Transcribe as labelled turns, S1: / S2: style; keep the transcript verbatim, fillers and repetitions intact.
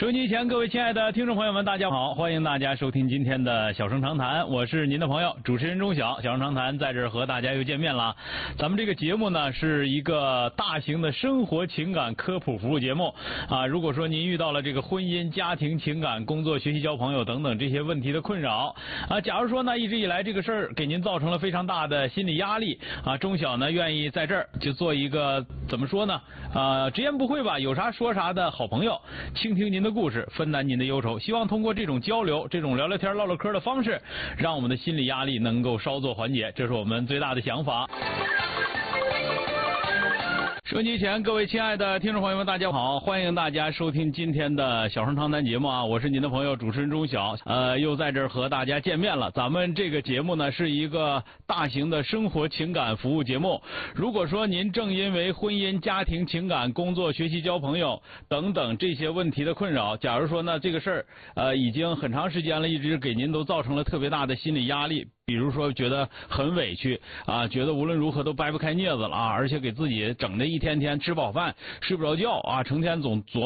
S1: 收音机前各位亲爱的听众朋友们，大家好，欢迎大家收听今天的小声长谈，我是您的朋友主持人钟晓。小声长谈在这儿和大家又见面了。咱们这个节目呢是一个大型的生活情感科普服务节目啊。如果说您遇到了这个婚姻、家庭、情感、工作、学习、交朋友等等这些问题的困扰啊，假如说呢一直以来这个事儿给您造成了非常大的心理压力啊，钟晓呢愿意在这儿就做一个怎么说呢啊，直言不讳吧，有啥说啥的好朋友，倾听您的故事，分担您的忧愁，希望通过这种交流，这种聊聊天唠唠嗑的方式，让我们的心理压力能够稍作缓解，这是我们最大的想法。收音机前各位亲爱的听众朋友们，大家好，欢迎大家收听今天的小声长谈节目啊，我是您的朋友主持人钟晓，呃，又在这儿和大家见面了。咱们这个节目呢是一个大型的生活情感服务节目。如果说您正因为婚姻、家庭、情感、工作、学习、交朋友等等这些问题的困扰，假如说呢这个事儿呃已经很长时间了，一直给您都造成了特别大的心理压力。比如说觉得很委屈啊，觉得无论如何都掰不开镊子了啊，而且给自己整的一天天吃饱饭睡不着觉啊，成天总琢